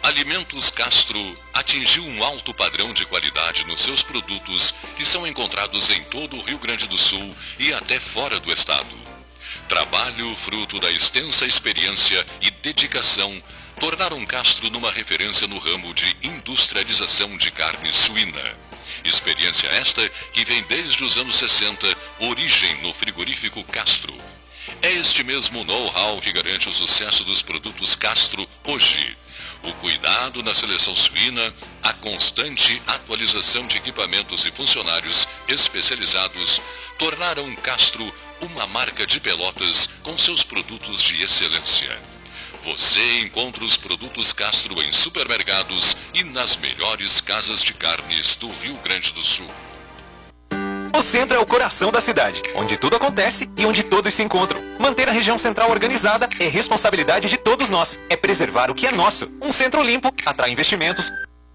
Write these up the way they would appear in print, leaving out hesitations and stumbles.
Alimentos Castro atingiu um alto padrão de qualidade nos seus produtos que são encontrados em todo o Rio Grande do Sul e até fora do estado. Trabalho fruto da extensa experiência e dedicação tornaram Castro numa referência no ramo de industrialização de carne suína. Experiência esta que vem desde os anos 60, origem no frigorífico Castro. É este mesmo know-how que garante o sucesso dos produtos Castro hoje. O cuidado na seleção suína, a constante atualização de equipamentos e funcionários especializados tornaram Castro uma marca de Pelotas com seus produtos de excelência. Você encontra os produtos Castro em supermercados e nas melhores casas de carnes do Rio Grande do Sul. O centro é o coração da cidade, onde tudo acontece e onde todos se encontram. Manter a região central organizada é responsabilidade de todos nós. É preservar o que é nosso. Um centro limpo atrai investimentos.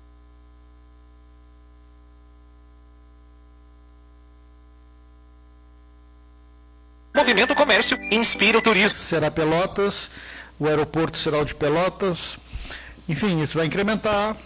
Movimento o comércio e inspira o turismo. Será Pelotas, o aeroporto será o de Pelotas. Enfim, isso vai incrementar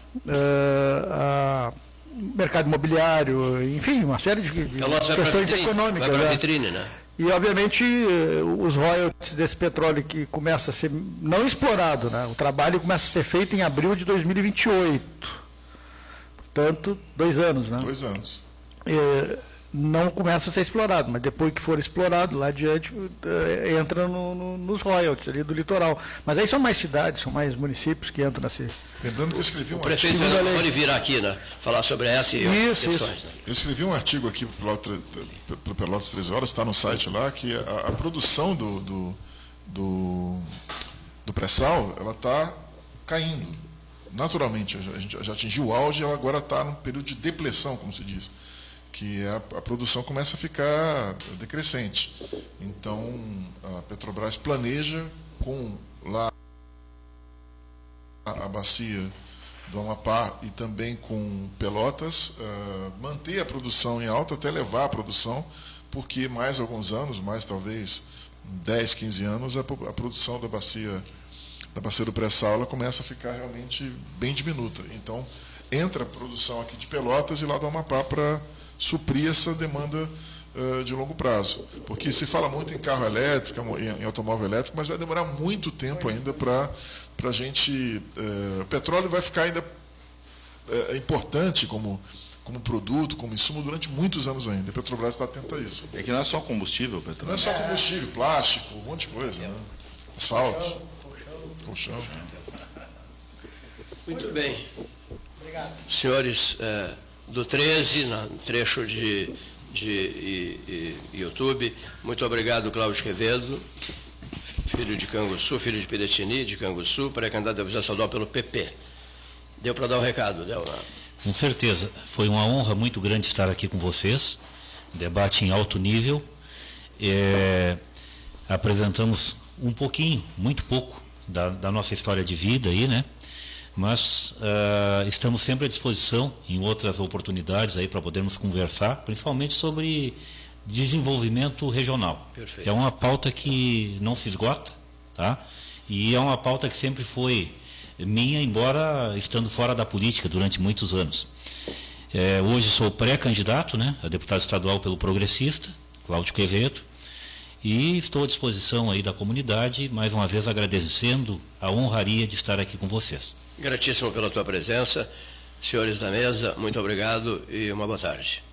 o mercado imobiliário, enfim, uma série de questões econômicas. Vai para a vitrine, né? E, obviamente, os royalties desse petróleo que começa a ser não explorado, né? O trabalho começa a ser feito em abril de 2028. Portanto, 2 anos, né? 2 anos. Não começa a ser explorado, mas depois que for explorado, lá adiante, entra nos royalties ali do litoral. Mas aí são mais cidades, são mais municípios que entram nesse... Lembrando que eu escrevi um artigo... O prefeito pode vir aqui, né? Falar sobre essa e outras questões. Né? Eu escrevi um artigo aqui para o Pelotas 13 Horas, está no site lá, que a produção do pré-sal, ela está caindo. Naturalmente, a gente já atingiu o auge e ela agora está num período de depressão, como se diz. Que a produção começa a ficar decrescente. Então, a Petrobras planeja, com lá a bacia do Amapá e também com Pelotas, manter a produção em alta, até levar a produção, porque mais alguns anos, mais talvez 10, 15 anos, a produção da bacia do pré-sal ela começa a ficar realmente bem diminuta. Então, entra a produção aqui de Pelotas e lá do Amapá para suprir essa demanda de longo prazo. Porque se fala muito em carro elétrico, em automóvel elétrico, mas vai demorar muito tempo ainda para a gente... o petróleo vai ficar ainda importante como produto, como insumo, durante muitos anos ainda. A Petrobras está atenta a isso. É que não é só combustível, petróleo. Não é só combustível, plástico, um monte de coisa. Né? Asfalto, colchão. Muito bem. Obrigado. Senhores... do 13, no trecho de YouTube. Muito obrigado, Cláudio Quevedo, filho de Canguçu, filho de Piratini, de Canguçu, pré-candidato a deputado estadual pelo PP. Deu para dar um recado, deu? Com certeza. Foi uma honra muito grande estar aqui com vocês. Debate em alto nível. Apresentamos um pouquinho, muito pouco, da nossa história de vida aí, né? Mas estamos sempre à disposição em outras oportunidades aí para podermos conversar, principalmente sobre desenvolvimento regional. Perfeito. É uma pauta que não se esgota, tá? E é uma pauta que sempre foi minha, embora estando fora da política durante muitos anos. Hoje sou pré-candidato, né, a deputado estadual pelo Progressista, Cláudio Quevedo, e estou à disposição aí da comunidade, mais uma vez agradecendo a honraria de estar aqui com vocês. Gratíssimo pela tua presença. Senhores da mesa, muito obrigado e uma boa tarde.